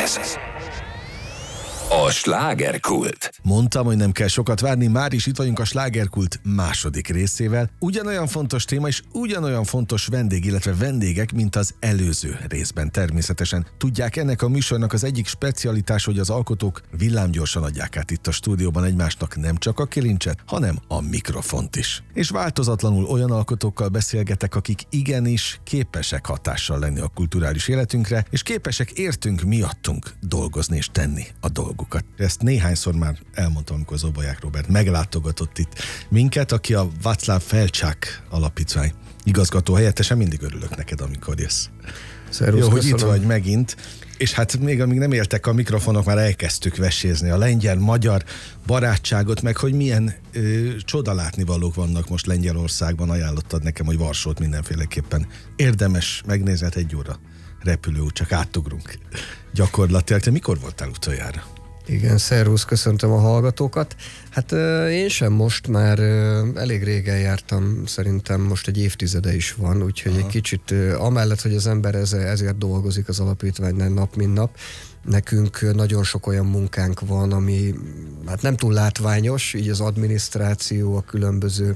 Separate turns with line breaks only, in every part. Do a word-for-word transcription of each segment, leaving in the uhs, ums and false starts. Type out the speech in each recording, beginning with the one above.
Ez a slágerkult.
Mondtam, hogy nem kell sokat várni, már is itt vagyunk a slágerkult második részével. Ugyanolyan fontos téma és ugyanolyan fontos vendég, illetve vendégek, mint az előző részben természetesen. Tudják, ennek a műsornak az egyik specialitás, hogy az alkotók villámgyorsan adják át itt a stúdióban egymásnak nem csak a kilincset, hanem a mikrofont is. És változatlanul olyan alkotókkal beszélgetek, akik igenis képesek hatással lenni a kulturális életünkre, és képesek értünk miattunk dolgozni és tenni a dolgokat. Ezt néhányszor már elmondtam, amikor Zobolyák Róbert meglátogatott itt minket, aki a Václav Felcsák Alapítvány igazgató helyettese. Mindig örülök neked, amikor jössz.
Szervusz,
jó, hogy
köszönöm.
itt vagy megint. És hát még amíg nem éltek a mikrofonok, már elkezdtük vesézni a lengyel-magyar barátságot, meg hogy milyen ö, csodalátnivalók vannak most Lengyelországban. Ajánlottad nekem, hogy Varsót mindenféleképpen érdemes megnézni, hát egy óra repülő, csak átugrunk gyakorlatilag. Te mikor voltál utoljára?
Igen, szervusz, köszöntöm a hallgatókat. Hát én sem most, már elég régen jártam, szerintem most egy évtizede is van, úgyhogy Aha. egy kicsit, amellett, hogy az ember ezért dolgozik az alapítványnál nap, mint nap, nekünk nagyon sok olyan munkánk van, ami hát nem túl látványos, így az adminisztráció, a különböző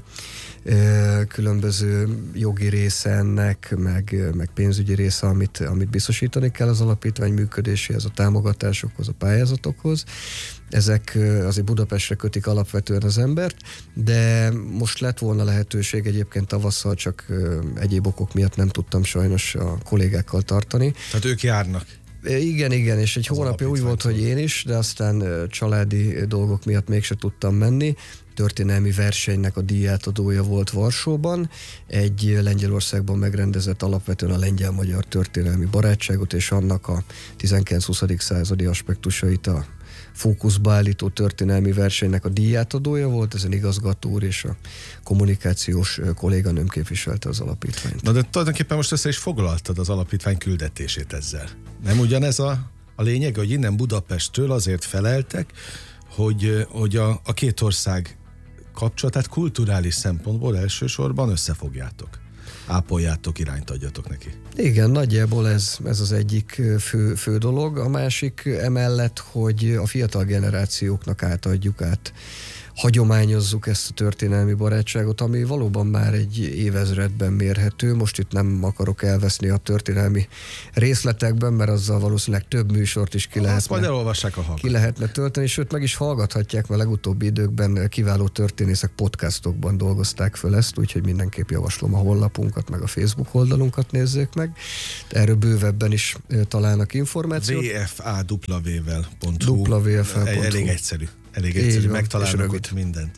különböző jogi része ennek, meg, meg pénzügyi része, amit, amit biztosítani kell az alapítvány működéséhez, a támogatásokhoz, a pályázatokhoz. Ezek azért Budapestre kötik alapvetően az embert, de most lett volna lehetőség egyébként tavasszal, csak egyéb okok miatt nem tudtam sajnos a kollégákkal tartani.
Tehát ők járnak?
Igen, igen, és egy hónapja úgy volt, hogy én is, de aztán családi dolgok miatt mégse tudtam menni. Történelmi versenynek a díjátadója volt Varsóban, egy Lengyelországban megrendezett alapvetően a lengyel-magyar történelmi barátságot, és annak a tizenkilenc-huszadik századi aspektusait a fókuszba állító történelmi versenynek a díjátadója volt, ezen igazgató úr és a kommunikációs kolléganőm képviselte az alapítványt.
Na de tulajdonképpen most össze is foglaltad az alapítvány küldetését ezzel. Nem ugyanez a, a lényeg, hogy innen Budapesttől azért feleltek, hogy, hogy a, a két ország kapcsolatát kulturális szempontból elsősorban összefogjátok. Ápoljátok, irányt adjatok neki.
Igen, nagyjából ez, ez az egyik fő, fő dolog. A másik emellett, hogy a fiatal generációknak átadjuk át, hagyományozzuk ezt a történelmi barátságot, ami valóban már egy évezredben mérhető. Most itt nem akarok elveszni a történelmi részletekben, mert azzal valószínűleg több műsort is ki lehetne,
majd elolvassák a
ki lehetne tölteni, sőt meg is hallgathatják, mert legutóbbi időkben kiváló történészek podcastokban dolgozták föl ezt, úgyhogy mindenképp javaslom a honlapunkat, meg a Facebook oldalunkat nézzék meg. Erről bővebben is találnak információt.
vé ef á dupla vé-vel pont hú.
dupla vé ef á pont hú.
Elég egyszerű. Elég egyszerű, megtalálnak ott mindent.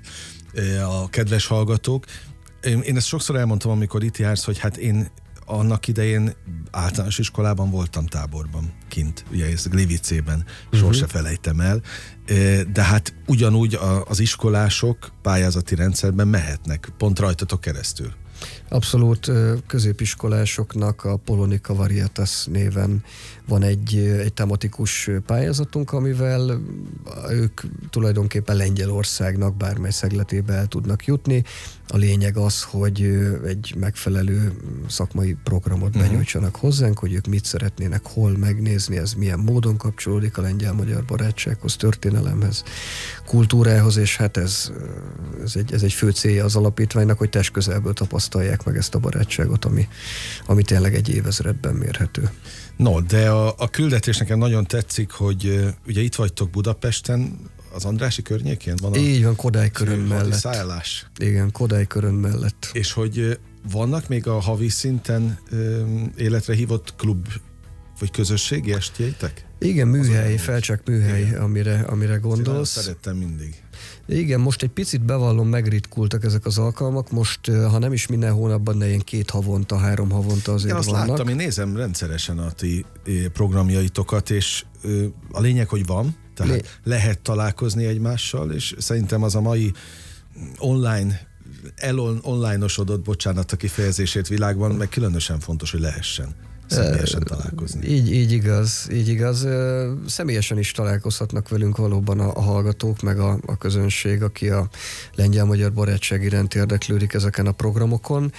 A kedves hallgatók, én ezt sokszor elmondtam, amikor itt jársz, hogy hát én annak idején általános iskolában voltam táborban kint, ugye ez Glivicében, uh-huh. sose felejtem el, de hát ugyanúgy az iskolások pályázati rendszerben mehetnek, pont rajtatok keresztül.
Abszolút, középiskolásoknak a Polonika Varietas néven van egy, egy tematikus pályázatunk, amivel ők tulajdonképpen Lengyelországnak bármely szegletébe el tudnak jutni. A lényeg az, hogy egy megfelelő szakmai programot uh-huh. benyújtsanak hozzánk, hogy ők mit szeretnének hol megnézni, ez milyen módon kapcsolódik a lengyel-magyar barátsághoz, történelemhez, kultúrához, és hát ez, ez, egy, ez egy fő célja az alapítványnak, hogy testközelből tapasztalják meg ezt a barátságot, ami, ami tényleg egy évezredben mérhető.
No, de a, a küldetés nekem nagyon tetszik, hogy uh, ugye itt vagytok Budapesten, az Andrássy környékén van a...
Így van, Kodály körön mellett.
Szállás.
Igen, Kodály körön mellett.
És hogy uh, vannak még a havi szinten uh, életre hívott klub vagy közösségi estjeitek?
Igen, műhely, Felcsák műhely, amire, amire gondolsz.
Szerettem mindig.
Igen, most egy picit bevallom, megritkultak ezek az alkalmak, most ha nem is minden hónapban, de ilyen két havonta, három havonta azért
én azt
vannak.
láttam, én nézem rendszeresen a ti programjaitokat, és a lényeg, hogy van, tehát Lé... lehet találkozni egymással, és szerintem az a mai online, elonline-osodott, bocsánat a kifejezését világban, meg különösen fontos, hogy lehessen személyesen találkozni.
Így, így igaz, így igaz. Személyesen is találkozhatnak velünk valóban a, a hallgatók, meg a, a közönség, aki a lengyel-magyar barátság iránt érdeklődik ezeken a programokon.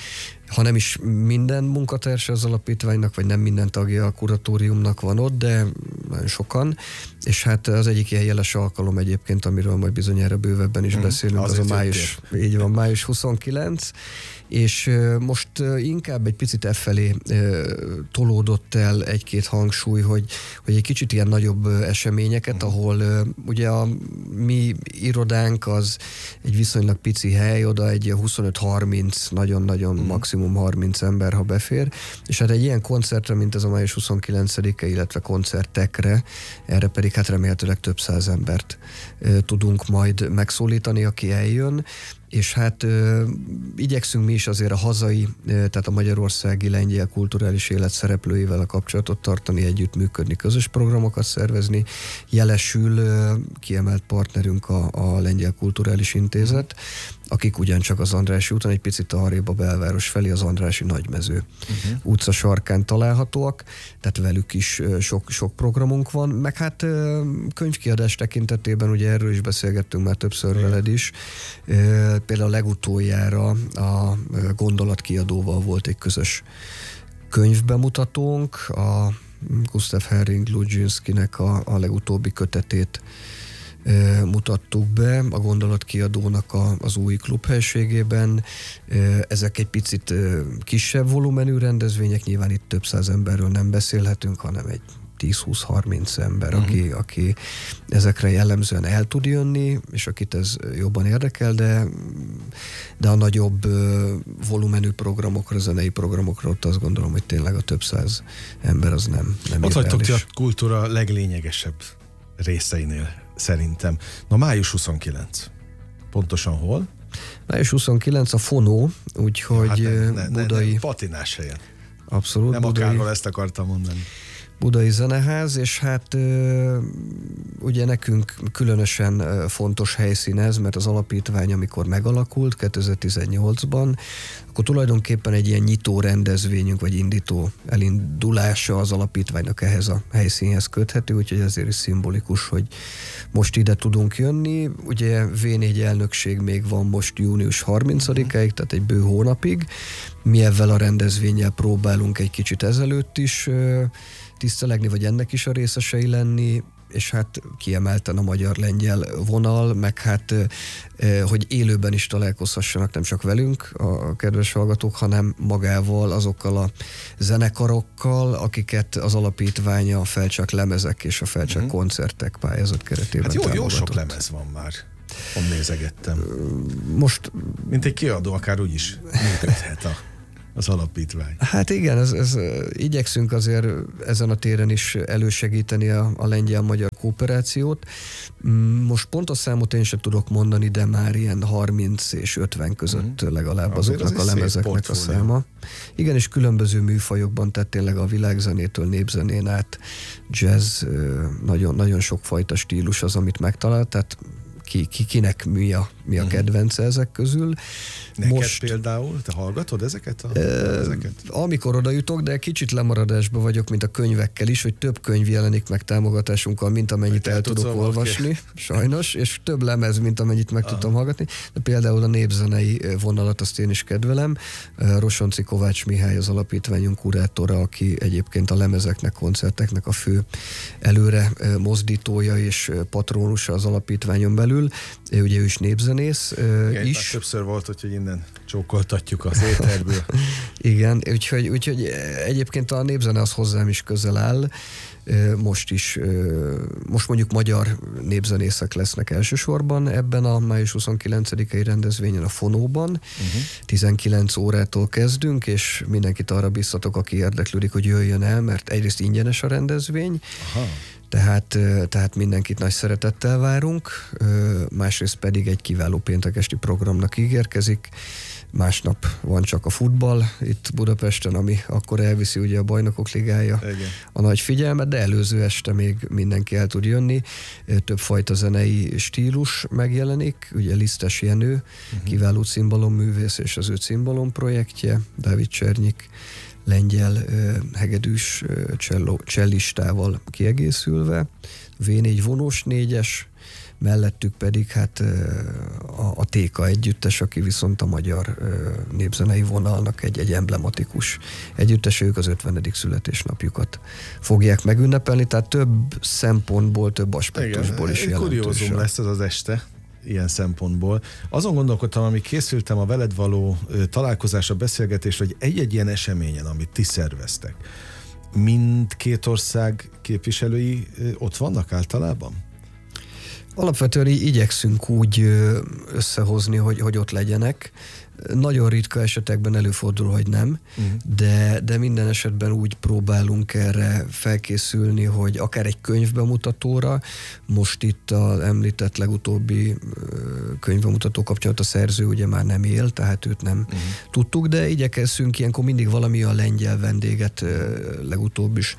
ha nem is minden munkatársa az alapítványnak, vagy nem minden tagja a kuratóriumnak van ott, de nagyon sokan, és hát az egyik ilyen jeles alkalom egyébként, amiről majd bizonyára bővebben is hmm, beszélünk, az a május, így van, május huszonkilenc, és most inkább egy picit effelé tolódott el egy-két hangsúly, hogy, hogy egy kicsit ilyen nagyobb eseményeket, hmm. ahol ugye a mi irodánk az egy viszonylag pici hely, oda egy huszonöt-harminc, nagyon-nagyon hmm. maximum harminc ember, ha befér, és hát egy ilyen koncertre, mint ez a május huszonkilencedike, illetve koncertekre, erre pedig hát remélhetőleg több száz embert e, tudunk majd megszólítani, aki eljön, és hát ö, igyekszünk mi is azért a hazai, ö, tehát a magyarországi lengyel kulturális élet szereplőivel a kapcsolatot tartani, együttműködni, közös programokat szervezni. Jelesül ö, kiemelt partnerünk a, a Lengyel Kulturális Intézet, akik ugyancsak az Andrássy úton, egy picit arrébb a belváros felé, az Andrássy Nagymező uh-huh. utca sarkán találhatóak, tehát velük is sok, sok programunk van, meg hát könyvkiadás tekintetében, ugye erről is beszélgettünk már többször veled is, például legutoljára a Gondolatkiadóval volt egy közös könyvbemutatónk, a Gustav Herring Luginskinek a, a legutóbbi kötetét mutattuk be a Gondolatkiadónak a, az új klubhelységében. Ezek egy picit kisebb volumenű rendezvények, nyilván itt több száz emberről nem beszélhetünk, hanem egy tíz-húsz-harminc ember, uh-huh. aki, aki ezekre jellemzően el tud jönni, és akit ez jobban érdekel, de, de a nagyobb volumenű programokra, zenei programokra ott azt gondolom, hogy tényleg a több száz ember az nem, nem
ott hagytok ti a kultúra leglényegesebb részeinél. Szerintem. Na, május huszonkilenc. Pontosan hol?
május huszonkilenc a Fonó, úgyhogy ja, hát ne, ne, budai...
Ne, ne, patinás helyen.
Abszolút.
Nem
budai...
akárhol, ezt akartam mondani.
Budai Zeneház, és hát ugye nekünk különösen fontos helyszín ez, mert az alapítvány, amikor megalakult kétezer-tizennyolcban, akkor tulajdonképpen egy ilyen nyitó rendezvényünk, vagy indító elindulása az alapítványnak ehhez a helyszínhez köthető, úgyhogy ezért is szimbolikus, hogy most ide tudunk jönni. Ugye vé négy elnökség még van most június harmincadikáig, tehát egy bő hónapig. Mi ezzel a rendezvénnyel próbálunk egy kicsit ezelőtt is tisztelegni, vagy ennek is a részesei lenni, és hát kiemelten a magyar-lengyel vonal, meg hát, hogy élőben is találkozhassanak nem csak velünk a kedves hallgatók, hanem magával, azokkal a zenekarokkal, akiket az alapítvány a Felcsak lemezek és a Felcsak uh-huh. koncertek pályázat keretében
hát jó,
támogatott.
jó sok lemez van már. Pont nézegettem.
Most...
Mint egy kiadó, akár úgy is működhet a az alapítvány.
Hát igen, ez, ez, igyekszünk azért ezen a téren is elősegíteni a, a lengyel-magyar kooperációt. Most pontos számot én sem tudok mondani, de már ilyen harminc és ötven között mm. legalább
azért
azoknak
az
a lemezeknek a száma. Igen, és különböző műfajokban, tehát tényleg a világzenétől népzenén át jazz, nagyon, nagyon sokfajta stílus az, amit megtalált, tehát Ki, ki, kinek mi a, mi a uh-huh. kedvence ezek közül.
Neked most, például? Te hallgatod ezeket? A,
e,
ezeket?
Amikor oda jutok, de kicsit lemaradásban vagyok, mint a könyvekkel is, hogy több könyv jelenik meg támogatásunkkal, mint amennyit el tudok olvasni, ki. sajnos, és több lemez, mint amennyit meg Aha. tudtam hallgatni. De például a népzenei vonalat azt én is kedvelem. Rosonci Kovács Mihály az alapítványunk kurátora, aki egyébként a lemezeknek, koncerteknek a fő előre mozdítója és patronusa az alapítványon belül. Ugye ő is népzenész
igen, is. Többször volt, hogy innen csókoltatjuk az éterből.
Igen, úgyhogy, úgyhogy egyébként a népzene az hozzám is közel áll. Most is, most mondjuk magyar népzenészek lesznek elsősorban ebben a május huszonkilencedikei rendezvényen a Fonóban. Uh-huh. tizenkilenc órától kezdünk, és mindenkit arra biztatok, aki érdeklődik, hogy jöjjön el, mert egyrészt ingyenes a rendezvény, Aha. Tehát, tehát mindenkit nagy szeretettel várunk, másrészt pedig egy kiváló péntekesti programnak ígérkezik. Másnap van csak a futball itt Budapesten, ami akkor elviszi ugye a Bajnokok Ligája Igen. a nagy figyelmet, de előző este még mindenki el tud jönni. Többfajta zenei stílus megjelenik, ugye Lisztes Jenő, uh-huh. kiváló cimbalomművész és az ő cimbalom projektje, Dávid Csernyik, lengyel hegedűs csellistával kiegészülve, vé négy vonós négyes, mellettük pedig hát a, a Téka együttes, aki viszont a magyar népzenei vonalnak egy, egy emblematikus együttes, ők az ötvenedik születésnapjukat fogják megünnepelni, tehát több szempontból, több aspektusból is jelentős.
Kuriózum lesz ez az este, ilyen szempontból. Azon gondolkodtam, amíg készültem a veled való találkozásra, beszélgetésre, hogy egy-egy ilyen eseményen, amit ti szerveztek, mindkét ország képviselői ott vannak általában?
Alapvetően igyekszünk úgy összehozni, hogy, hogy ott legyenek. Nagyon ritka esetekben előfordul, hogy nem, uh-huh. de, de minden esetben úgy próbálunk erre felkészülni, hogy akár egy könyvbemutatóra, most itt az említett legutóbbi könyvbemutató kapcsán a szerző ugye már nem él, tehát őt nem uh-huh. tudtuk, de igyekezzünk ilyenkor mindig valami a lengyel vendéget legutóbb is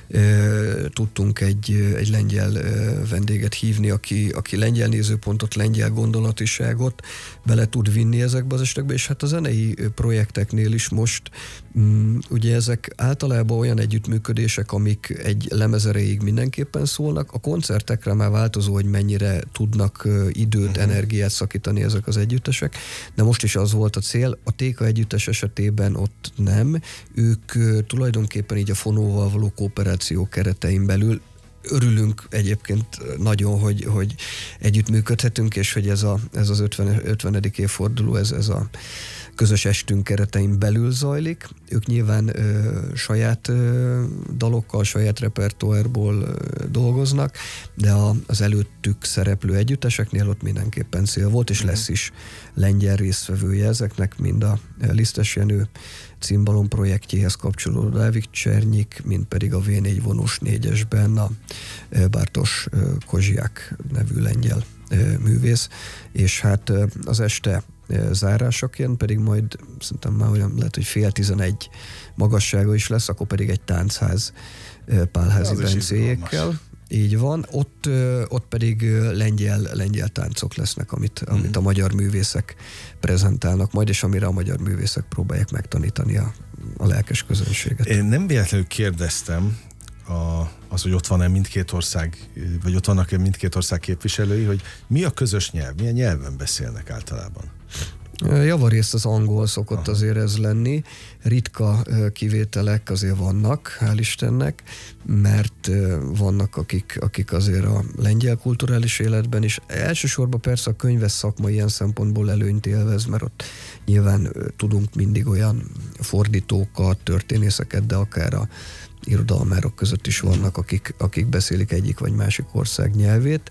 tudtunk egy, egy lengyel vendéget hívni, aki, aki lengyel nézőpontot, lengyel gondolatiságot bele tud vinni ezekbe az esetekbe, és hát a zenei projekteknél is most um, ugye ezek általában olyan együttműködések, amik egy lemez erejéig mindenképpen szólnak, a koncertekre már változó, hogy mennyire tudnak uh, időt, uh-huh. energiát szakítani ezek az együttesek, de most is az volt a cél, a Téka együttes esetében ott nem, ők uh, tulajdonképpen így a Fonóval való kooperáció keretein belül örülünk egyébként nagyon, hogy, hogy együttműködhetünk, és hogy ez, a, ez az ötvenedik évforduló, ez, ez a közös estünk keretein belül zajlik. Ők nyilván ö, saját ö, dalokkal, saját repertoárból ö, dolgoznak, de a, az előttük szereplő együtteseknél ott mindenképpen cél volt, és lesz is lengyel résztvevője ezeknek, mind a Lisztes Jenő cimbalom projektjéhez kapcsolódó Dávid Csernyik, mint pedig a vé négy vonós négyesben a Bartosz Kozsiák nevű lengyel művész, és hát az este zárásaként pedig majd szerintem már olyan lehet, hogy fél tizenegy magassága is lesz, akkor pedig egy táncház Pálházi Bencéjékkel. Így van, ott, ott pedig lengyel, lengyel táncok lesznek, amit, mm. amit a magyar művészek prezentálnak majd, és amire a magyar művészek próbálják megtanítani a, a lelkes közönséget.
Én nem véletlenül kérdeztem a, az, hogy ott van-e mindkét ország, vagy ott vannak-e mindkét ország képviselői, hogy mi a közös nyelv, milyen nyelven beszélnek általában?
Javarészt az angol szokott Aha. azért ez lenni, ritka kivételek azért vannak, hál' Istennek, mert vannak, akik, akik azért a lengyel kulturális életben is, elsősorban persze a könyves szakma ilyen szempontból előnyt élvez, mert ott nyilván tudunk mindig olyan fordítókat, történészeket, de akár a irodalmárok között is vannak, akik, akik beszélik egyik vagy másik ország nyelvét.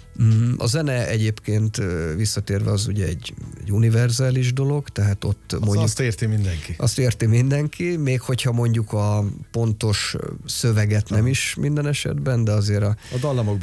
A zene egyébként visszatérve az ugye egy, egy univerzális dolog, tehát ott
az
mondjuk...
Azt érti mindenki.
Azt érti mindenki, még hogyha mondjuk a pontos szöveget nem is minden esetben, de azért a...
A dallamok